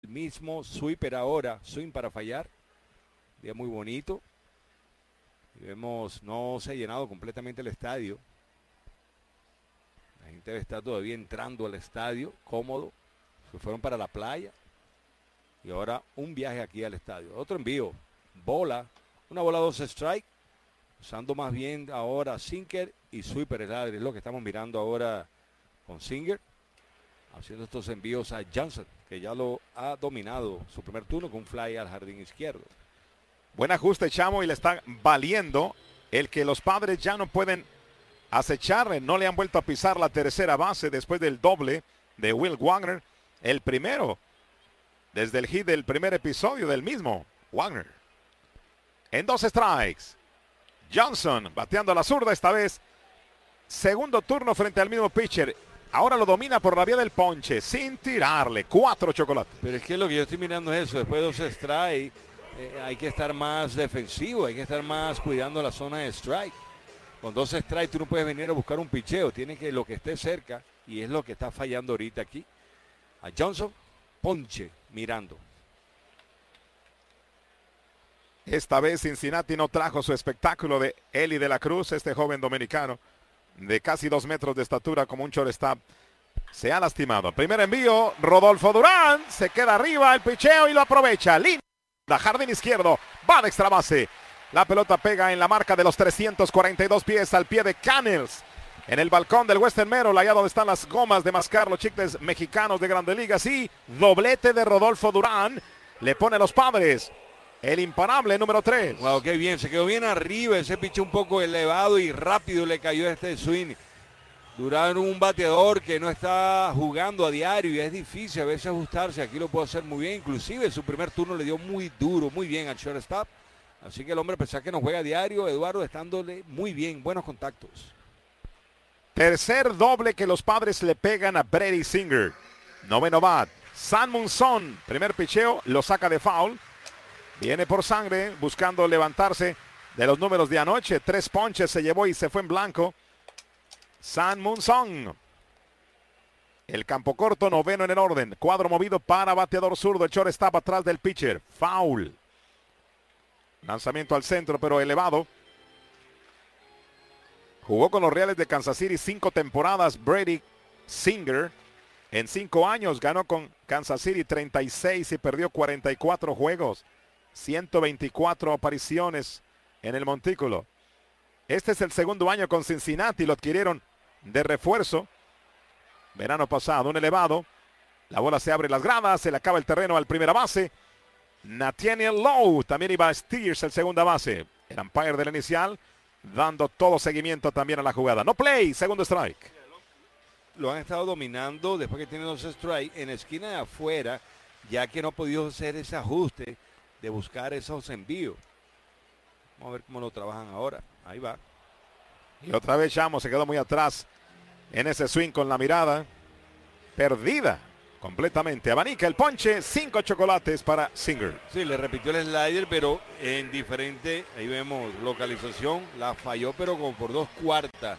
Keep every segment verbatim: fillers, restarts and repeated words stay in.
El mismo sweeper ahora, swing para fallar. Día muy bonito. Y vemos, no se ha llenado completamente el estadio. La gente está todavía entrando al estadio, cómodo. Se fueron para la playa. Y ahora un viaje aquí al estadio. Otro envío. Bola. Una bola dos strike. Usando más bien ahora sinker y sweeper. Es lo que estamos mirando ahora con Singer. Haciendo estos envíos a Johnson, que ya lo ha dominado su primer turno con un fly al jardín izquierdo. Buen ajuste, Chamo, y le está valiendo el que los Padres ya no pueden acecharle. No le han vuelto a pisar la tercera base después del doble de Will Wagner. El primero, desde el hit del primer episodio del mismo Wagner. En dos strikes. Johnson bateando a la zurda esta vez. Segundo turno frente al mismo pitcher. Ahora lo domina por la vía del ponche, sin tirarle. Cuatro chocolates. Pero es que lo que yo estoy mirando es eso. Después de dos strikes, eh, hay que estar más defensivo. Hay que estar más cuidando la zona de strike. Con dos strikes tú no puedes venir a buscar un picheo. Tiene que lo que esté cerca. Y es lo que está fallando ahorita aquí. A Johnson, ponche, mirando. Esta vez Cincinnati no trajo su espectáculo de Eli de la Cruz, este joven dominicano de casi dos metros de estatura como un shortstop. Se ha lastimado. Primer envío, Rodolfo Durán, se queda arriba el picheo y lo aprovecha. Linda, jardín izquierdo, va de extra base. La pelota pega en la marca de los trescientos cuarenta y dos pies al pie de Canels. En el balcón del Western Merrill, allá donde están las gomas de mascar los chicles mexicanos de Grandes Ligas. Y doblete de Rodolfo Durán, le pone los Padres el imparable número tres. Wow, qué bien, se quedó bien arriba, ese piche un poco elevado y rápido le cayó este swing. Durán, un bateador que no está jugando a diario y es difícil a veces ajustarse, aquí lo puede hacer muy bien, inclusive su primer turno le dio muy duro, muy bien al shortstop. Así que el hombre, a pesar que no juega a diario, Eduardo, estándole muy bien, buenos contactos. Tercer doble que los Padres le pegan a Brady Singer. Noveno bat, San Munson, primer picheo, lo saca de foul. Viene por sangre, buscando levantarse de los números de anoche. Tres ponches se llevó y se fue en blanco. San Munson. El campo corto, noveno en el orden. Cuadro movido para bateador zurdo. El shortstop atrás del pitcher. Foul. Lanzamiento al centro, pero elevado. Jugó con los Reales de Kansas City cinco temporadas. Brady Singer. En cinco años ganó con Kansas City treinta y seis y perdió cuarenta y cuatro juegos. ciento veinticuatro apariciones en el montículo. Este es el segundo año con Cincinnati, lo adquirieron de refuerzo. Verano pasado, un elevado. La bola se abre las gradas, se le acaba el terreno al primera base. Nathaniel Lowe, también iba a Steers el segunda base. El umpire del inicial, dando todo seguimiento también a la jugada. No play, segundo strike. Lo han estado dominando después que tiene dos strikes en la esquina de afuera, ya que no ha podido hacer ese ajuste de buscar esos envíos. Vamos a ver cómo lo trabajan ahora. Ahí va. Y otra vez Chamo se quedó muy atrás en ese swing con la mirada perdida completamente. Abanica el ponche, cinco chocolates para Singer. Sí, le repitió el slider, pero en diferente, ahí vemos localización, la falló, pero como por dos cuartas.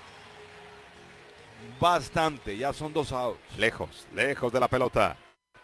Bastante, ya son dos outs. Lejos, lejos de la pelota.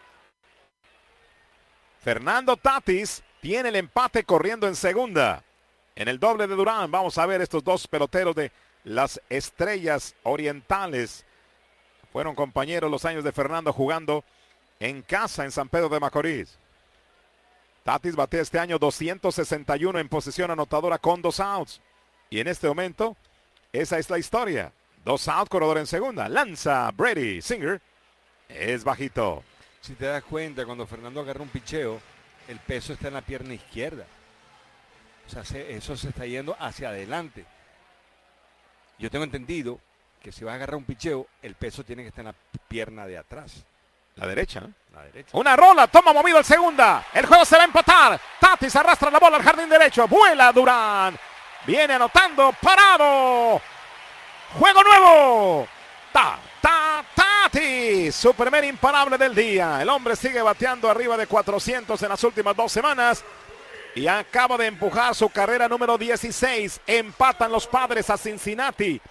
Fernando Tatis tiene el empate corriendo en segunda. En el doble de Durán vamos a ver estos dos peloteros de las Estrellas Orientales. Fueron compañeros los años de Fernando jugando en casa en San Pedro de Macorís. Tatis batea este año doscientos sesenta y uno en posición anotadora con dos outs. Y en este momento, esa es la historia. Dos outs, corredor en segunda. Lanza Brady Singer. Es bajito. Si te das cuenta, cuando Fernando agarra un picheo, el peso está en la pierna izquierda. O sea, se, eso se está yendo hacia adelante. Yo tengo entendido que si vas a agarrar un picheo, el peso tiene que estar en la pierna de atrás. La derecha, ¿no? La derecha. Una rola, toma movido el segunda. El juego se va a empatar. Tatis arrastra la bola al jardín derecho. Vuela Durán. Viene anotando, parado. Juego nuevo. Ta, ta, Tatis. Su primer imparable del día. El hombre sigue bateando arriba de cuatrocientos en las últimas dos semanas. Y acaba de empujar su carrera número dieciséis. Empatan los Padres a Cincinnati.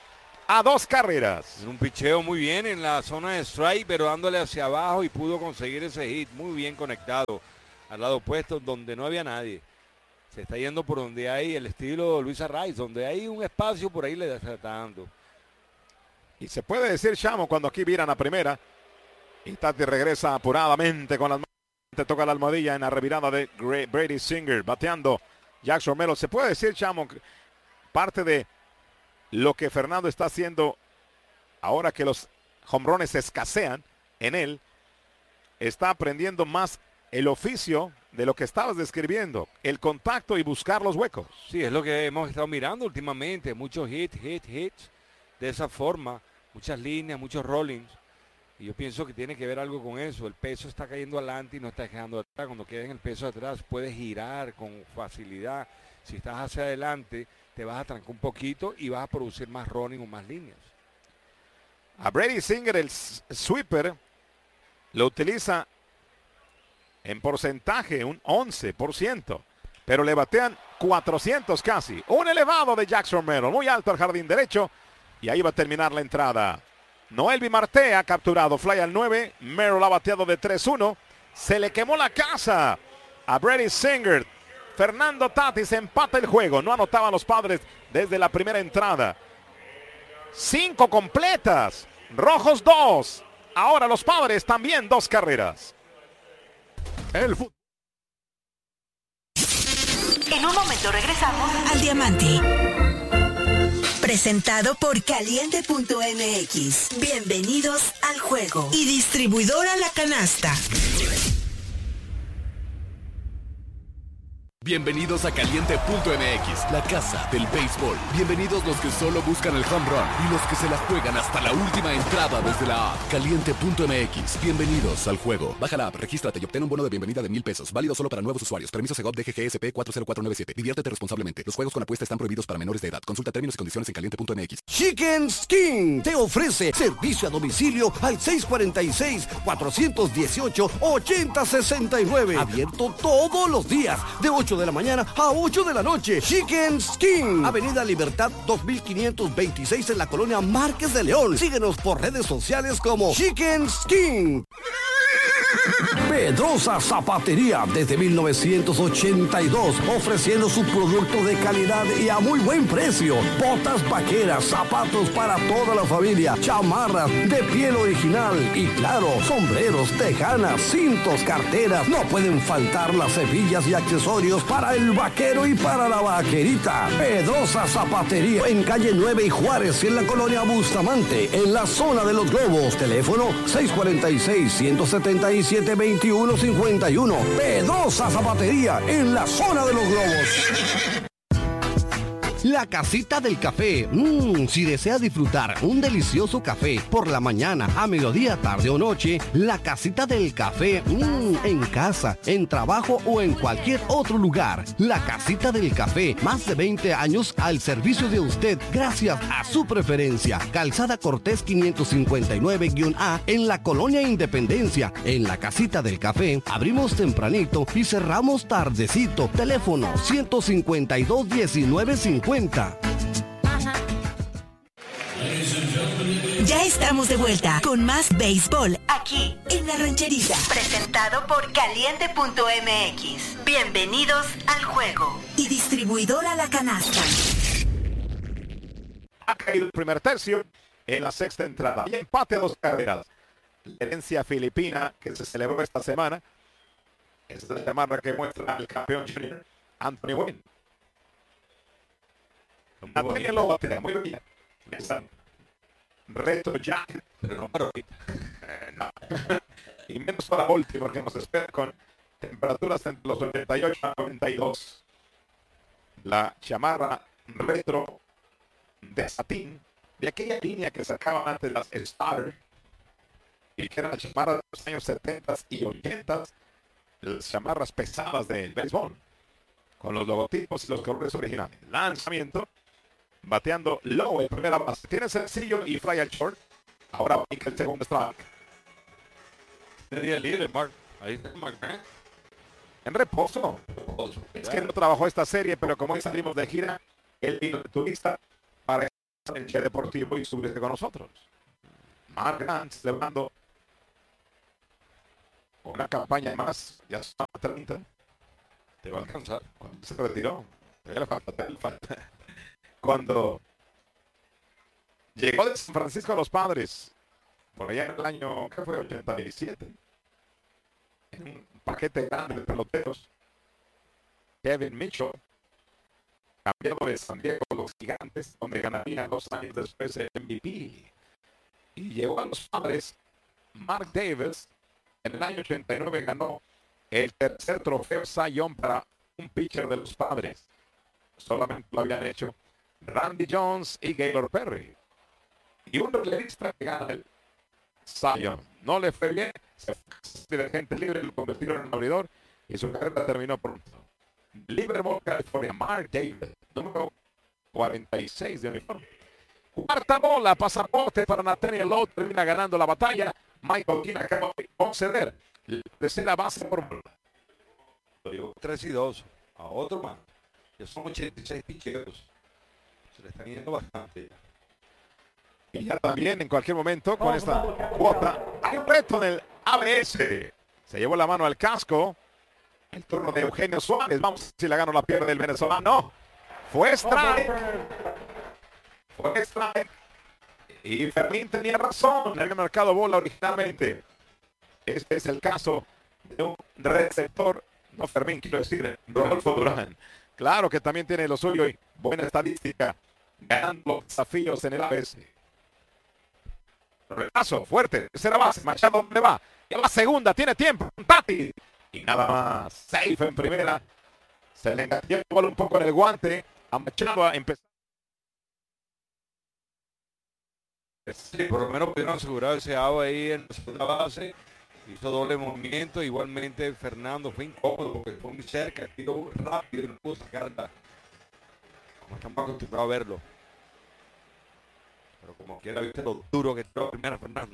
a dos carreras. Un picheo muy bien en la zona de strike, pero dándole hacia abajo y pudo conseguir ese hit muy bien conectado al lado opuesto donde no había nadie. Se está yendo por donde hay el estilo Luis Arraez, donde hay un espacio, por ahí le está dando. Y se puede decir, Chamo, cuando aquí viran a primera. Y Tati regresa apuradamente con las manos. Te toca la almohadilla en la revirada de Brady Singer. Bateando Jack Romero. Se puede decir, Chamo, parte de lo que Fernando está haciendo ahora que los hombrones escasean en él, está aprendiendo más el oficio de lo que estabas describiendo, el contacto y buscar los huecos. Sí, es lo que hemos estado mirando últimamente, muchos hits, hits, hits, de esa forma, muchas líneas, muchos rollings, y yo pienso que tiene que ver algo con eso. El peso está cayendo adelante y no está quedando atrás. Cuando queda en el peso atrás puedes girar con facilidad. Si estás hacia adelante te vas a trancar un poquito y vas a producir más rolling o más líneas. A Brady Singer, el sweeper, lo utiliza en porcentaje, un once por ciento, pero le batean cuatrocientos casi. Un elevado de Jack Romero, muy alto al jardín derecho, y ahí va a terminar la entrada. Noelvi Marte ha capturado fly al nueve, Merrill ha bateado de tres uno, se le quemó la casa a Brady Singer. Fernando Tatis empata el juego. No anotaban los Padres desde la primera entrada. Cinco completas. Rojos dos. Ahora los Padres también dos carreras. El fútbol. En un momento regresamos al Diamante. Presentado por Caliente punto M X. Bienvenidos al juego. Y distribuidora La Canasta. Bienvenidos a Caliente punto M X, la casa del béisbol. Bienvenidos los que solo buscan el home run y los que se la juegan hasta la última entrada desde la app. Caliente punto M X, bienvenidos al juego. Baja la app, regístrate y obtén un bono de bienvenida de mil pesos. Válido solo para nuevos usuarios. Permiso Segov D G G S P cuatro cero cuatro nueve siete. Diviértete responsablemente. Los juegos con apuesta están prohibidos para menores de edad. Consulta términos y condiciones en Caliente punto M X. Chicken Skin te ofrece servicio a domicilio al seis cuatro seis, cuatro uno ocho, ocho cero seis nueve. Abierto todos los días de ocho de la mañana a ocho de la noche. Chicken Skin, Avenida Libertad dos mil quinientos veintiséis en la colonia Márquez de León. Síguenos por redes sociales como Chicken Skin. Pedrosa Zapatería desde mil novecientos ochenta y dos, ofreciendo su producto de calidad y a muy buen precio. Botas vaqueras, zapatos para toda la familia, chamarras de piel original y claro, sombreros, tejanas, cintos, carteras. No pueden faltar las hebillas y accesorios para el vaquero y para la vaquerita. Pedrosa Zapatería en calle nueve y Juárez, en la colonia Bustamante, en la zona de los globos. Teléfono seis cuatro seis, uno siete siete, dos uno cinco uno. Pedrosa Zapatería en la zona de los globos. La Casita del Café. Mmm, si desea disfrutar un delicioso café por la mañana, a mediodía, tarde o noche, La Casita del Café. Mmm, en casa, en trabajo o en cualquier otro lugar. La Casita del Café. Más de veinte años al servicio de usted gracias a su preferencia. Calzada Cortés quinientos cincuenta y nueve A en la Colonia Independencia. En La Casita del Café abrimos tempranito y cerramos tardecito. Teléfono ciento cincuenta y dos, diecinueve cincuenta. Ya estamos de vuelta con más béisbol aquí en La Rancherita. Presentado por Caliente punto M X. Bienvenidos al juego. Y distribuidora La Canasta. Ha caído el primer tercio en la sexta entrada. Y empate a dos carreras. La herencia filipina que se celebró esta semana. Es la chamarra que muestra al campeón junior Anthony Wynn. Anthony lo batea muy bien. Reto Jack, pero no para ahorita. Eh, no. Y menos para Baltimore, que nos espera con temperaturas entre los noventa y ocho a noventa y dos. La chamarra retro de satín, de aquella línea que sacaban antes las Star, y que eran las chamarras de los años setenta y ochenta, las chamarras pesadas del béisbol, con los logotipos y los colores originales. Lanzamiento. Bateando low en primera base. Tiene sencillo y fly al short. Ahora pica el segundo strike. Tenía el líder, Mark. Ahí está Mark, ¿eh? En reposo. Es que no trabajó esta serie, pero como hoy salimos de gira, él vino de turista para en el Che Deportivo y subirte con nosotros. Mark Grant celebrando una campaña más, ya son treinta. Te va a alcanzar. Cuando se retiró, le falta, le falta. Cuando llegó de San Francisco a los Padres, por allá en el año, ¿qué fue? ochenta y siete. En un paquete grande de peloteros, Kevin Mitchell, cambiado de San Diego a los Gigantes, donde ganaría dos años después el M V P. Y llegó a los Padres, Mark Davis, en el año ochenta y nueve ganó el tercer trofeo Cy Young para un pitcher de los Padres. Solamente lo habían hecho Randy Jones y Gaylord Perry. Y un relevista que gana el Cy Young. No le fue bien, se fue de gente libre, lo convirtieron en abridor y su carrera terminó pronto. Livermore, California, Mark Davis, número cuarenta y seis de uniforme. Cuarta bola, pasaporte para Nathaniel Lowe, termina ganando la batalla. Michael King acaba de conceder la tercera base por bola. tres y dos a otro más. Ya son ochenta y seis picheros. Se le están yendo bastante ya. Y ya también en cualquier momento con esta cuota hay un reto en el A B S. Se llevó la mano al casco. El turno de Eugenio Suárez. Vamos a ver si la gana o la pierde el venezolano. No. Fue strike. Fue strike. Y Fermín tenía razón. Había marcado bola originalmente. Este es el caso de un receptor. No Fermín, quiero decir, Rodolfo Durán. Claro que también tiene lo suyo y buena estadística. Ganando los desafíos en el A B S. Repaso fuerte. Tercera base. Machado, ¿dónde va? Ya va segunda. Tiene tiempo. Tati. Y nada más. Safe en primera. Se le engatilló el bola un poco en el guante. A Machado a empezar. Sí, por lo menos pudieron asegurar ese out ahí en la segunda base. Hizo doble movimiento. Igualmente Fernando fue incómodo porque fue muy cerca. Tiró rápido y no pudo sacarla. Como estamos acostumbrados a verlo. Pero como quiera, viste lo duro que tiró primero Fernando.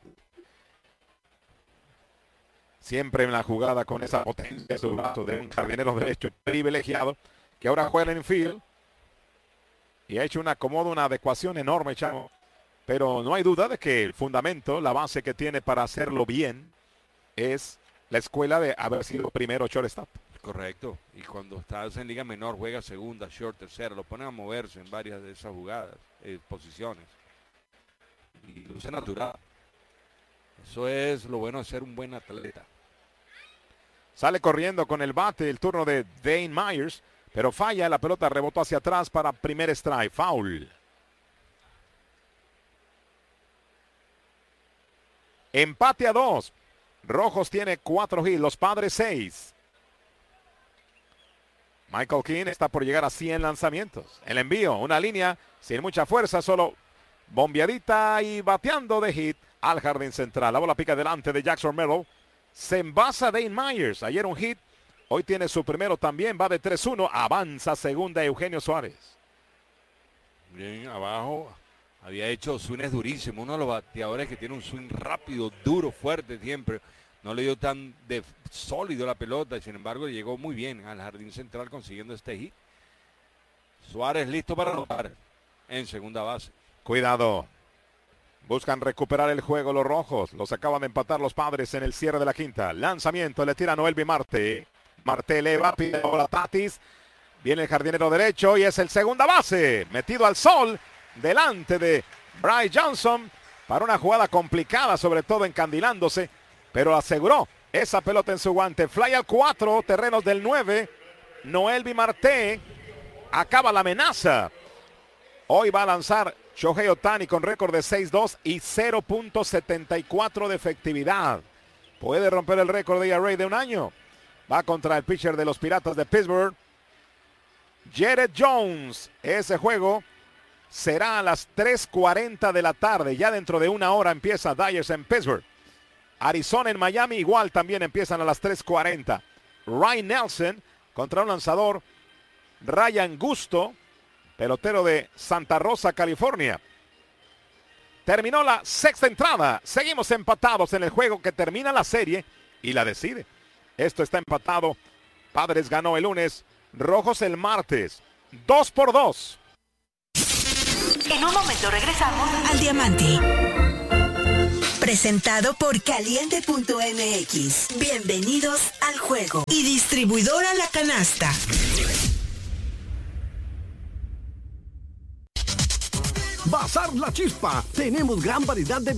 Siempre en la jugada con esa potencia de su brazo de un jardinero derecho privilegiado que ahora juega en infield y ha hecho un acomodo, una adecuación enorme, chamo. Pero no hay duda de que el fundamento, la base que tiene para hacerlo bien es la escuela de haber sido primero shortstop. Correcto. Y cuando estás en liga menor juega segunda, short, tercera. Lo ponen a moverse en varias de esas jugadas, eh, posiciones. Y luce natural. Eso es lo bueno de ser un buen atleta. Sale corriendo con el bate el turno de Dane Myers, pero falla, la pelota rebotó hacia atrás para primer strike, foul. Empate a dos. Rojos tiene cuatro hits, los Padres seis. Michael King está por llegar a cien lanzamientos. El envío, una línea sin mucha fuerza, solo bombeadita y bateando de hit al jardín central. La bola pica delante de Jackson Merrill. Se envasa Dane Myers. Ayer un hit. Hoy tiene su primero también. Va de tres uno. Avanza segunda Eugenio Suárez. Bien, abajo. Había hecho swings durísimos. Uno de los bateadores que tiene un swing rápido, duro, fuerte siempre. No le dio tan de sólido la pelota. Y sin embargo llegó muy bien al jardín central consiguiendo este hit. Suárez listo para anotar en segunda base. Cuidado. Buscan recuperar el juego los rojos. Los acaban de empatar los Padres en el cierre de la quinta. Lanzamiento, le tira Noelvi Marte. Marte le va, pide bola Tatis. Viene el jardinero derecho y es el segunda base. Metido al sol delante de Bryce Johnson para una jugada complicada, sobre todo encandilándose. Pero aseguró esa pelota en su guante. Fly al cuatro, terrenos del nueve. Noelvi Marte acaba la amenaza. Hoy va a lanzar Shohei Ohtani con récord de seis dos y cero punto setenta y cuatro de efectividad. Puede romper el récord de E R A de un año. Va contra el pitcher de los Piratas de Pittsburgh, Jared Jones. Ese juego será a las tres cuarenta de la tarde. Ya dentro de una hora empieza Dyers en Pittsburgh. Arizona en Miami igual también empiezan a las tres cuarenta. Ryan Nelson contra un lanzador, Ryan Gusto, pelotero de Santa Rosa, California. Terminó la sexta entrada. Seguimos empatados en el juego que termina la serie y la decide. Esto está empatado. Padres ganó el lunes, Rojos el martes. Dos por dos. En un momento regresamos al Diamante. Presentado por Caliente punto M X. Bienvenidos al juego. Y distribuidora La Canasta. Bazar La Chispa. Tenemos gran variedad de